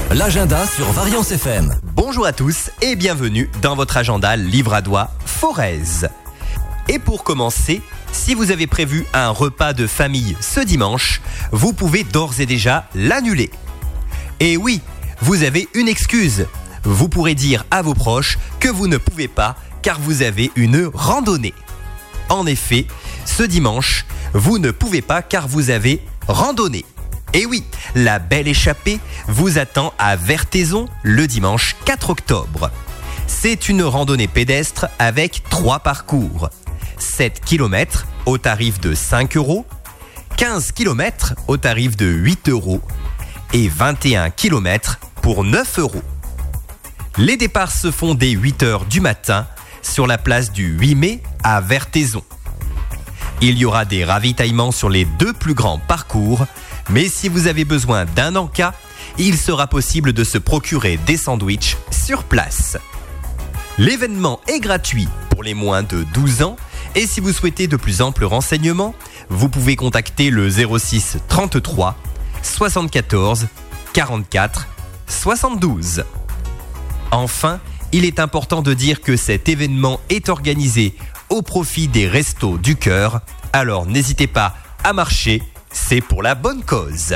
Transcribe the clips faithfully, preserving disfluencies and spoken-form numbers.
L'agenda sur Variance F M. Bonjour à tous et bienvenue dans votre agenda livradois Forez. Et pour commencer, si vous avez prévu un repas de famille ce dimanche, vous pouvez d'ores et déjà l'annuler. Et oui, vous avez une excuse. Vous pourrez dire à vos proches que vous ne pouvez pas car vous avez une randonnée. En effet, ce dimanche, vous ne pouvez pas car vous avez randonnée. Et oui, la belle échappée vous attend à Vertaizon le dimanche quatre octobre. C'est une randonnée pédestre avec trois parcours. sept kilomètres au tarif de cinq euros, quinze kilomètres au tarif de huit euros et vingt et un kilomètres pour neuf euros. Les départs se font dès huit heures du matin sur la place du huit mai à Vertaizon. Il y aura des ravitaillements sur les deux plus grands parcours, mais si vous avez besoin d'un encas, il sera possible de se procurer des sandwichs sur place. L'événement est gratuit pour les moins de douze ans et si vous souhaitez de plus amples renseignements, vous pouvez contacter le zéro six trente-trois soixante-quatorze quarante-quatre soixante-douze. Enfin, il est important de dire que cet événement est organisé au profit des Restos du Cœur, alors n'hésitez pas à marcher, c'est pour la bonne cause.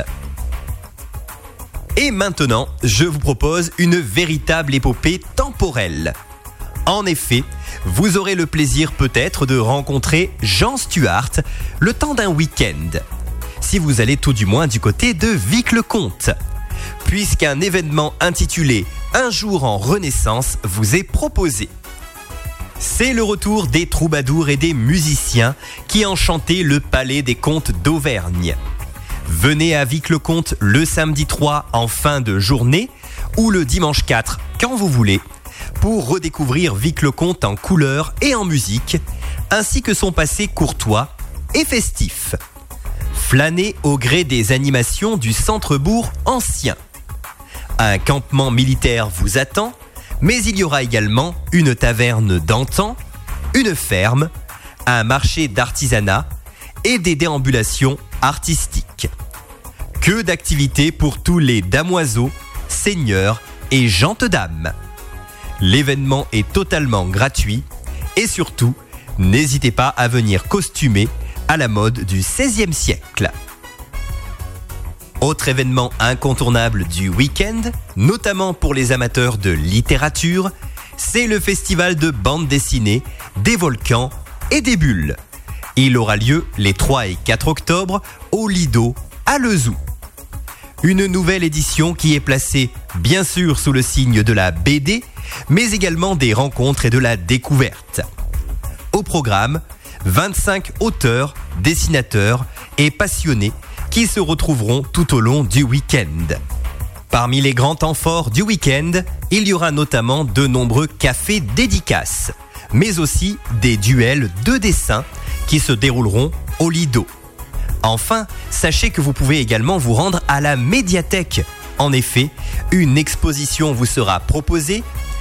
Et maintenant, je vous propose une véritable épopée temporelle. En effet, vous aurez le plaisir peut-être de rencontrer Jean Stuart le temps d'un week-end, si vous allez tout du moins du côté de Vic-le-Comte, puisqu'un événement intitulé « Un jour en Renaissance » vous est proposé. C'est le retour des troubadours et des musiciens qui enchantaient le palais des comtes d'Auvergne. Venez à Vic-le-Comte le samedi trois en fin de journée ou le dimanche quatre quand vous voulez pour redécouvrir Vic-le-Comte en couleurs et en musique ainsi que son passé courtois et festif. Flânez au gré des animations du centre-bourg ancien. Un campement militaire vous attend, mais il y aura également une taverne d'antan, une ferme, un marché d'artisanat et des déambulations artistiques. Que d'activités pour tous les damoiseaux, seigneurs et gentes-dames. L'événement est totalement gratuit et surtout, n'hésitez pas à venir costumer à la mode du seizième siècle. Autre événement incontournable du week-end, notamment pour les amateurs de littérature, c'est le festival de bande dessinée des volcans et des bulles. Il aura lieu les trois et quatre octobre au Lido à Lezoux. Une nouvelle édition qui est placée bien sûr sous le signe de la B D, mais également des rencontres et de la découverte. Au programme, vingt-cinq auteurs, dessinateurs et passionnés qui se retrouveront tout au long du week-end. Parmi les grands temps forts du week-end, il y aura notamment de nombreux cafés dédicaces, mais aussi des duels de dessin qui se dérouleront au Lido. Enfin, sachez que vous pouvez également vous rendre à la médiathèque. En effet, une exposition vous sera proposée